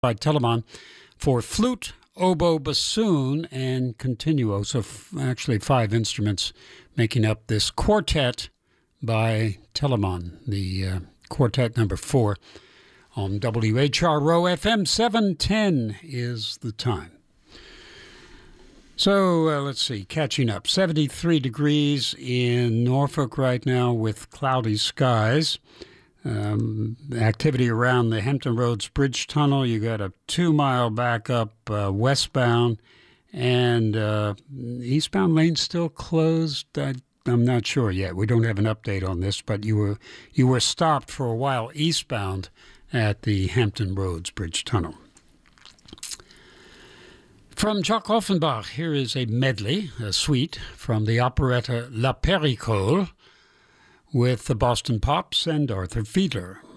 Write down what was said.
by Telemann for flute, oboe, bassoon, and continuo. So actually 5 instruments making up this quartet by Telemann, the quartet number 4 on WHRO FM 710 is the time. So let's see, catching up. 73 degrees in Norfolk right now with cloudy skies. Activity around the Hampton Roads Bridge Tunnel. You got a 2-mile backup westbound, and eastbound lane still closed. I'm not sure yet. We don't have an update on this, but you were stopped for a while eastbound at the Hampton Roads Bridge Tunnel. From Jacques Offenbach, here is a medley, a suite from the operetta La Péricole, with the Boston Pops and Arthur Fiedler.